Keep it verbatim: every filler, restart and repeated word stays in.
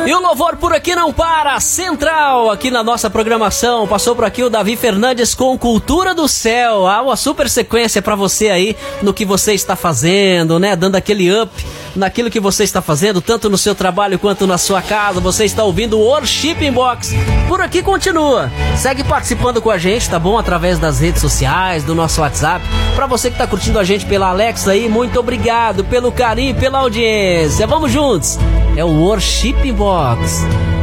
E o louvor por aqui não para, central aqui na nossa programação. Passou por aqui o Davi Fernandes com Cultura do Céu. Ah, uma super sequência pra você aí no que você está fazendo, né? Dando aquele up naquilo que você está fazendo, tanto no seu trabalho quanto na sua casa. Você está ouvindo o Worship Box. Por aqui continua. Segue participando com a gente, tá bom? Através das redes sociais, do nosso WhatsApp. Pra você que tá curtindo a gente pela Alexa aí, muito obrigado pelo carinho, pela audiência. Vamos juntos. É o Worship Box.